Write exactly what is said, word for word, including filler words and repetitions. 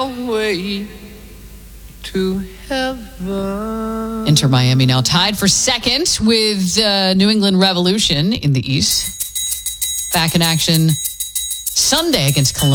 way to heaven. Inter Miami now tied for second with uh, New England Revolution in the East. Back in action Sunday against Columbus.